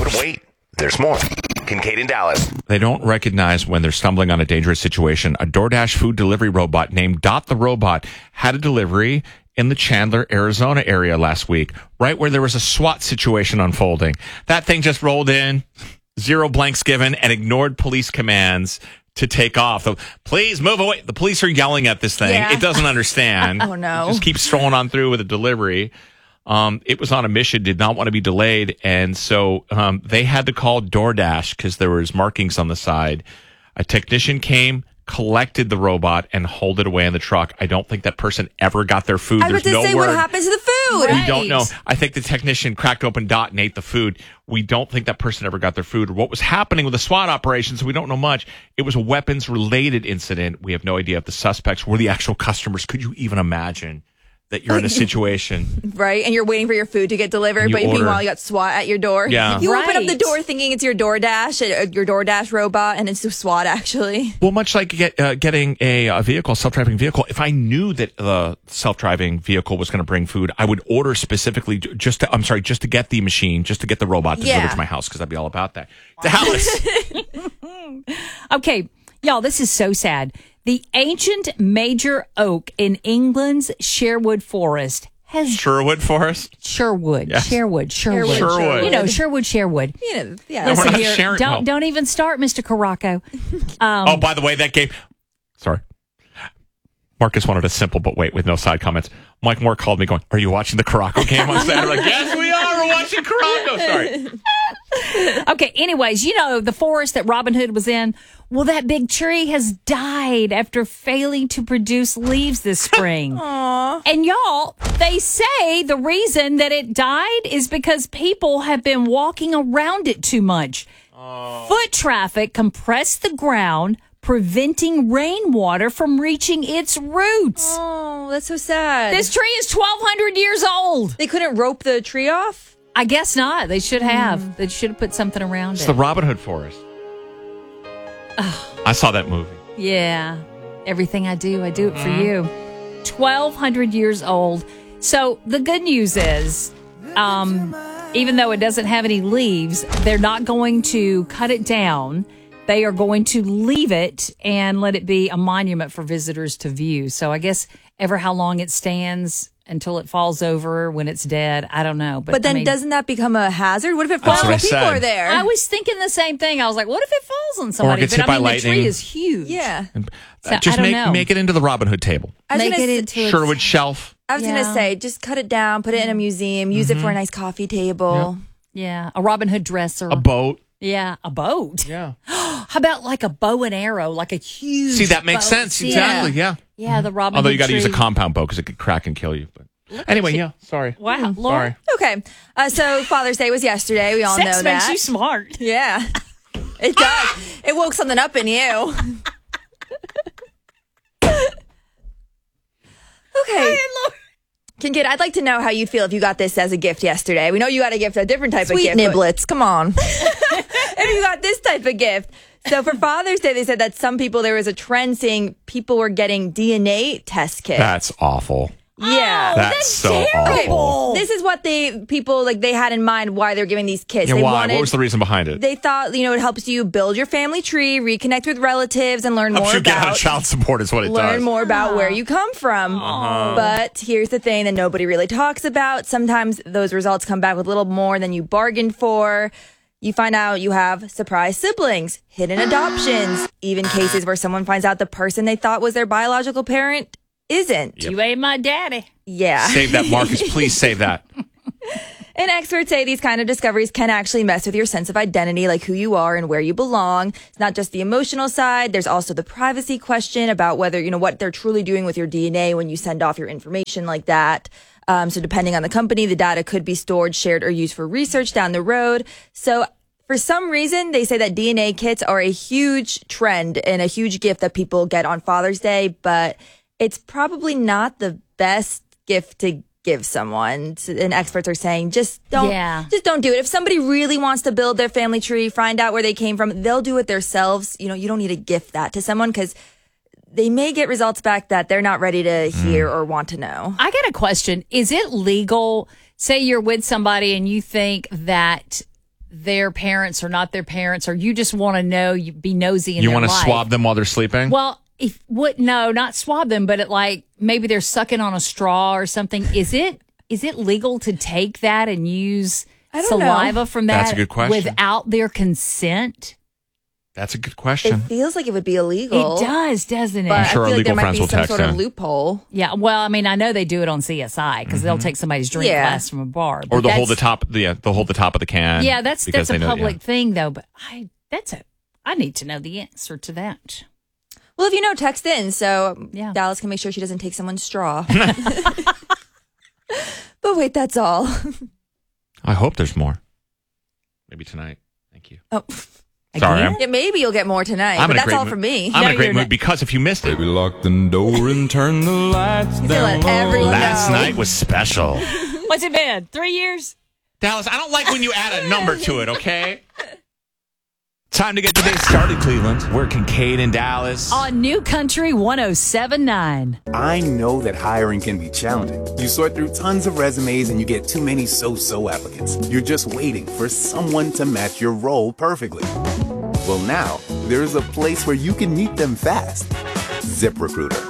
But wait, there's more. Kincaid in Dallas. They don't recognize when they're stumbling on a dangerous situation. A DoorDash food delivery robot named Dot the Robot had a delivery in the Chandler, Arizona area last week, right where there was a SWAT situation unfolding. That thing just rolled in, zero blanks given, and ignored police commands to take off. So, please move away. The police are yelling at this thing. Yeah. It doesn't understand. Oh, no. It just keeps strolling on through with a delivery. It was on a mission, did not want to be delayed, and so they had to call DoorDash because there was markings on the side. A technician came, collected the robot, and hauled it away in the truck. I don't think that person ever got their food. I was There's about to no say, word. what happens to the food? We don't know. I think the technician cracked open Dot and ate the food. We don't think that person ever got their food. What was happening with the SWAT operations, we don't know much. It was a weapons-related incident. We have no idea if the suspects were the actual customers. Could you even imagine that you're in a situation? Right, and you're waiting for your food to get delivered, but meanwhile you got SWAT at your door. Yeah. You open up the Right. door thinking it's your DoorDash robot, and it's the SWAT actually. Well, much like getting a vehicle, self-driving vehicle, if I knew that the self-driving vehicle was going to bring food, I would order specifically just to get the machine, just to get the robot delivered to my house, because I'd be all about that. Dallas. Okay, y'all, this is so sad. The ancient major oak in England's Sherwood Forest has Sherwood Forest. Sherwood. Yes. Sherwood. Sherwood. You know, Sherwood. You know, yeah. we're Listen not here, sharing- no. don't even start, Mr. Caraco. Oh, by the way, that game. Sorry. Marcus wanted a simple, but wait, with no side comments. Mike Moore called me going, "Are you watching the Caraco game on Saturday?" Like, yes, we are. We're watching Caraco. Sorry. Okay, anyways, you know, the forest that Robin Hood was in, well, that big tree has died after failing to produce leaves this spring. And y'all, they say the reason that it died is because people have been walking around it too much. Foot traffic compressed the ground, preventing rainwater from reaching its roots. Oh, that's so sad. This tree is 1,200 years old. They couldn't rope the tree off? I guess not. They should have. They should have put something around It's it. the Robin Hood Forest. I saw that movie. Yeah. Everything I do it for you. 1,200 years old. So the good news is, even though it doesn't have any leaves, they're not going to cut it down. They are going to leave it and let it be a monument for visitors to view. So I guess ever how long it stands until it falls over when it's dead, I don't know. But then I mean, doesn't that become a hazard? What if it falls That's what while I people said. are there? I was thinking the same thing. I was like, what if it falls on somebody? gets But hit by the lightning. tree is huge. yeah. So, Just I don't know. make it into the Robin Hood table. I was Make gonna it s- into Sherwood Shelf. I was going Yeah. to say, just cut it down, put it in a museum, use it for a nice coffee table. Yeah, a Robin Hood dresser. A boat. Yeah, a boat. Yeah. How about like a bow and arrow, like a huge See, that makes boat? sense. See? Exactly. Yeah. Yeah, the Robin Although Hood you got to use a tree. compound bow because it could crack and kill you. But anyway, yeah. Sorry. Wow, Laura. Sorry. Okay. So Father's Day was yesterday. We all Sex know makes that. you smart. Yeah. It does. It woke something up in you. Okay. Kincaid, I'd like to know how you'd feel if you got this as a gift yesterday. We know you got a different type Sweet of gift. niblets, come on. If you got this type of gift. So for Father's Day, they said that some people, there was a trend saying people were getting DNA test kits. That's awful. Yeah. That's so terrible. awful. This is what they had in mind why they're giving these kits. Yeah, They why? wanted- What was the reason behind it? They thought, it helps you build your family tree, reconnect with relatives, and learn Helps more you get out about of child support is what it learn does. more about where you come from. But here's the thing that nobody really talks about. Sometimes those results come back with a little more than you bargained for. You find out you have surprise siblings, hidden adoptions, even cases where someone finds out the person they thought was their biological parent isn't. You ain't my daddy. Yeah. Save that, Marcus. Please save that. And experts say these kind of discoveries can actually mess with your sense of identity, like who you are and where you belong. It's not just the emotional side. There's also the privacy question about whether, what they're truly doing with your DNA when you send off your information like that. So depending on the company, the data could be stored, shared, or used for research down the road. So for some reason, they say that DNA kits are a huge trend and a huge gift that people get on Father's Day, but it's probably not the best gift to give someone. And experts are saying just don't do it. If somebody really wants to build their family tree, find out where they came from, they'll do it themselves. You don't need to gift that to someone because they may get results back that they're not ready to hear or want to know. I got a question. Is it legal? Say you're with somebody and you think that their parents or not their parents, or you just want to know, you be nosy in You their want to life. swab them while they're sleeping? Well, no, not swab them, but maybe they're sucking on a straw or something. Is it legal to take that and use I don't saliva know. from that That's a good question. without their consent? That's a good It question. feels like it would be illegal. It does, doesn't it? But sure I our feel like legal there might friends be will some text sort of in. loophole. Yeah, well, I mean, I know they do it on CSI because they'll take somebody's drink Yeah. glass from a bar. Or but they'll hold the that's- top. They'll hold the top of the can. Yeah, that's because a they know- public thing though. But I need to know the answer to that. Well, if you know, text in so Yeah. Dallas can make sure she doesn't take someone's straw. But wait, that's all. I hope there's more. Maybe tonight. Thank you. Oh, Sorry, Again? yeah, maybe you'll get more tonight. I'm But in a that's great all mood. for me. I'm in a No, great you're mood not. because if you missed it, Baby, lock the door and turn the lights He's down gonna let everyone low. last know. night was special. What's it been? 3 years? Dallas, I don't like when you add a number to it, okay? Time to get the day started, Cleveland. We're Kincaid in Dallas. On New Country 107.9. I know that hiring can be challenging. You sort through tons of resumes and you get too many so-so applicants. You're just waiting for someone to match your role perfectly. Well, now there's a place where you can meet them fast. ZipRecruiter.